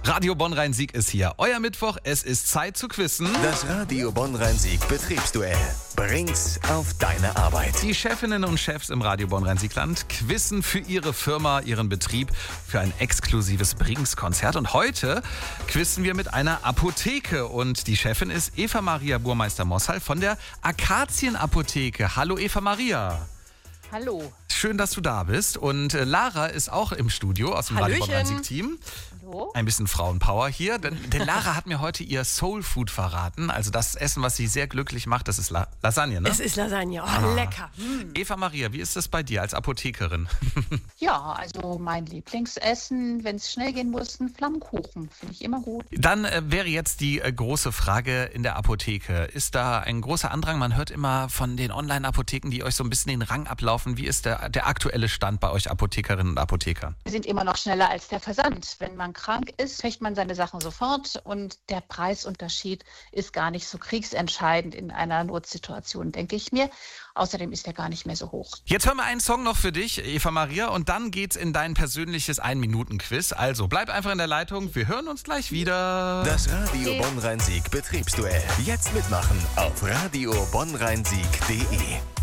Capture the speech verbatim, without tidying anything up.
Radio Bonn-Rhein-Sieg ist hier. Euer Mittwoch, es ist Zeit zu quizzen. Das Radio Bonn-Rhein-Sieg Betriebsduell. Bring's auf deine Arbeit. Die Chefinnen und Chefs im Radio Bonn-Rhein-Siegland quizzen für ihre Firma, ihren Betrieb für ein exklusives Brinks-Konzert. Und heute quizzen wir mit einer Apotheke. Und die Chefin ist Eva Maria Burmeister-Mossal von der Akazien-Apotheke. Hallo Eva Maria. Hallo. Schön, dass du da bist. Und äh, Lara ist auch im Studio aus dem Radio Hallöchen. Bonn-Rhein-Sieg-Team. Hallo. Ein bisschen Frauenpower hier. Denn, denn Lara hat mir heute ihr Soul Food verraten. Also das Essen, was sie sehr glücklich macht, das ist La- Lasagne, ne? Es ist Lasagne. Oh, Ah. lecker. Mm. Eva Maria, wie ist das bei dir als Apothekerin? Ja, also mein Lieblingsessen, wenn es schnell gehen muss, ein Flammkuchen. Finde ich immer gut. Dann äh, wäre jetzt die äh, große Frage in der Apotheke. Ist da ein großer Andrang? Man hört immer von den Online-Apotheken, die euch so ein bisschen den Rang ablaufen. Wie ist der, der aktuelle Stand bei euch Apothekerinnen und Apothekern? Wir sind immer noch schneller als der Versand. Wenn man krank ist, kriegt man seine Sachen sofort und der Preisunterschied ist gar nicht so kriegsentscheidend in einer Notsituation, denke ich mir. Außerdem ist er gar nicht mehr so hoch. Jetzt hören wir einen Song noch für dich, Eva Maria, und dann geht's in dein persönliches Ein-Minuten-Quiz. Also bleib einfach in der Leitung. Wir hören uns gleich wieder. Das Radio Bonn-Rhein-Sieg Betriebsduell. Jetzt mitmachen auf radio bonn rhein sieg punkt de.